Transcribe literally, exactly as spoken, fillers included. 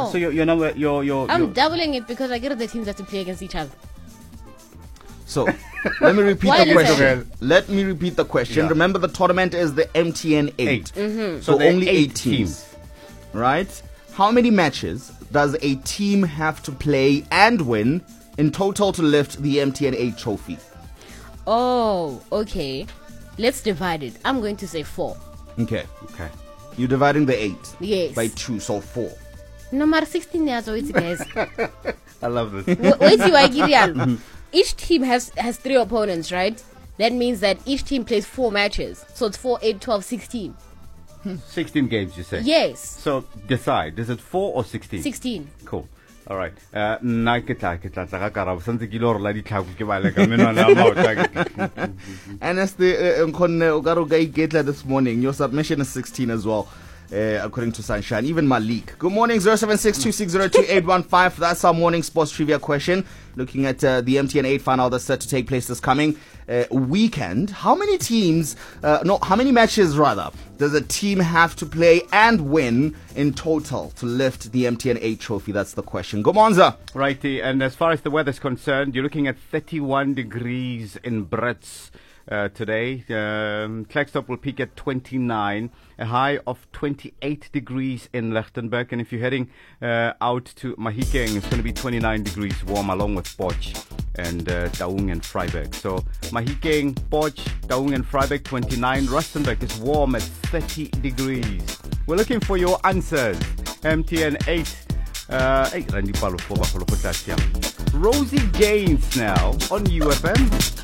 So your your number your your. I'm your doubling it because I get the teams have to play against each other. So, let me repeat Why the is question. that? Let me repeat the question. Yeah. Remember, the tournament is the M T N eight. Eight. Mm-hmm. So, So there are only eight, eight teams. teams. Right? How many matches does a team have to play and win in total to lift the M T N eight trophy? Oh, okay. Let's divide it. I'm going to say four. Okay. Okay. You're dividing the eight Yes. by two, so four. No matter sixteen years old, guys. I love this. Wait, till I give you. Each team has has three opponents, right? That means that each team plays four matches. So it's four, eight, twelve, sixteen. Sixteen games, you say? Yes. So decide. Is it four or sixteen? sixteen. Cool. All right. Uh, nna ke tla ke tla tla ka karabo santse ke ile hore la ditlhako ke ba le ka menwana ya maotla. And as the uh, Nkonne Ogaro Getla this morning, your submission is sixteen as well. Uh, according to Sunshine, even Malik. Good morning, zero seven six two six zero two eight one five. That's our morning sports trivia question. Looking at uh, the M T N eight final that's set to take place this coming uh, weekend. How many teams, uh, no, how many matches rather, does a team have to play and win in total to lift the M T N eight trophy? That's the question. Go Monza. Righty. And as far as the weather's concerned, you're looking at thirty-one degrees in Brits. Uh, today, um, Klerksdorp will peak at twenty-nine, a high of twenty-eight degrees in Lichtenberg. And if you're heading uh, out to Mahikeng, it's going to be twenty-nine degrees warm, along with Potch and uh, Taung and Freiberg. So Mahikeng, Potch, Taung and Freiberg, twenty-nine. Rustenburg is warm at thirty degrees. We're looking for your answers. M T N eight. Uh, hey, Rosie Gaines now on U F M.